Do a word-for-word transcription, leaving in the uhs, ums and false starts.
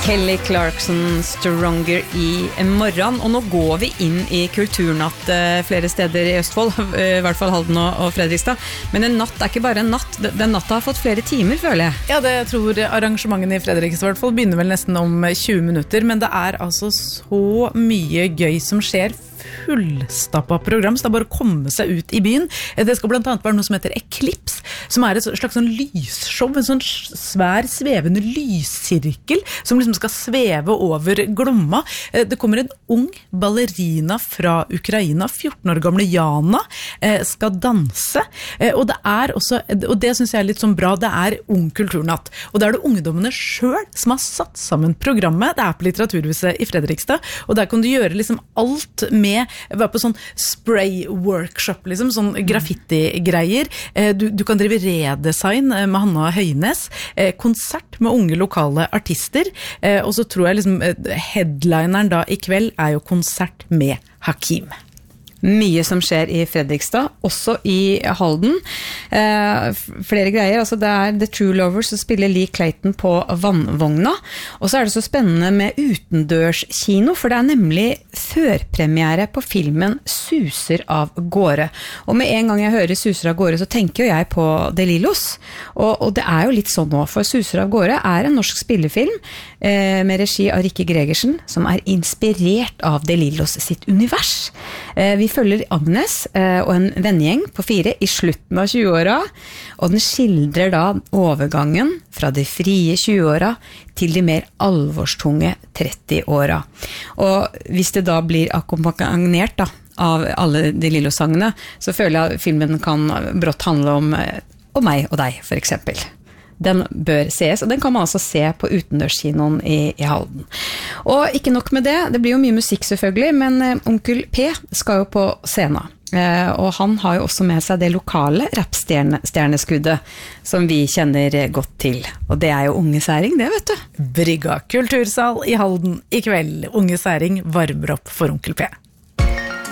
Kelly Clarkson, Stronger i morgen, og nå går vi inn i kulturnatt flere steder i Østfold, i hvert fall Halden og Fredrikstad, men en natt er ikke bare en natt, den natta har fått flere timer, føler jeg. Ja, det jeg tror arrangementene i Fredrikstad i hvert fall begynner vel nesten om tjue minutter, men det er altså så mye gøy som skjer, fullstappa program, så det er bare å komme seg ut i byen. Det skal blant annet være noe som heter Eclipse, som er et slags sånn lysshow, en sånn svær svevende lyssirkel som liksom skal sveve over Glomma. Det kommer en ung ballerina fra Ukraina, fjorten år gamle Jana, skal danse, og det er også, og det synes jeg er litt sånn bra, det er ung kulturnatt, og det er det ungdommene selv som har satt sammen programmet. Det er på Litteraturhuset i Fredrikstad, og der kan du gjøre liksom alt med være på sånn spray-workshop, liksom, sånn graffiti-greier. Du, du kan drive redesign med Hanna Høynes, konsert med unge lokale artister, og så tror jeg liksom headlineren da i kveld er jo konsert med Hakim. Mye som skjer i Fredrikstad, også i Halden. Eh, flere greier, altså det er The True Lovers som spiller Lee Clayton på Vannvogna, og så er det så spennende med utendørskino, for det er nemlig førpremiere på filmen Suser av gårde. Og med en gang jeg hører Suser av gårde, så tenker jeg på De Lillos, og, og det er jo litt sånn nå, for Suser av gårde er en norsk spillefilm eh, med regi av Rikke Gregersen, som er inspirert av De Lillos sitt univers. Eh, vi følger Agnes eh, og en vennegjeng på fire i slutten av tjueåra, og den skildrer da overgangen fra de frie tjueåra til de mer alvorstunge trettiåra. Og hvis det da blir akkompagnert da, av alle de Lillo-sangene, så føler jeg at filmen kan brått handle om, om meg og deg, for eksempel. Den bør ses, og den kan man altså se på utendørskinoen i, i Halden. Og ikke nok med det, det blir jo mye musikk selvfølgelig, men eh, Onkel P skal jo på scenen. Eh, og han har jo også med seg det lokale rappstjerneskuddet som vi kjenner godt til. Og det er jo Unge Særing, det vet du. Brygga kultursal i Halden i kveld. Unge Særing varmer opp for Onkel P.